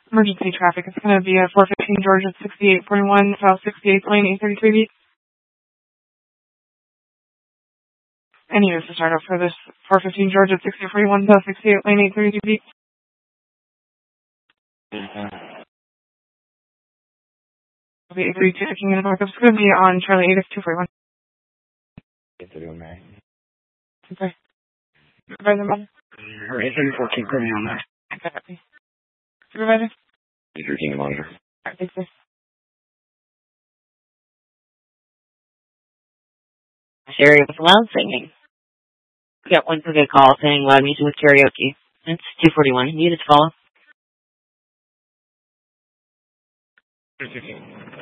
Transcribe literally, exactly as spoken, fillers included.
Emergency traffic. It's going to be at four fifteen George at sixty-eight forty-one, South sixty-eighth Lane, eight thirty-three beat. Any units to start up for this four fifteen George at sixty-eight forty-one, South sixty-eighth Lane, eight thirty-two beat. Okay, eight thirty-two, checking in backup. It's going to be on Charlie eight two forty-one. eight thirty-one, Mary. Okay. Supervisor Mother? Or eight thirty-four, keep going on that. Okay. Supervisor? eight thirteen, monitor. Alright, thanks, sir. Area with loud singing. We got one good call saying loud music with karaoke. It's two forty-one. Needed to follow. two fifteen.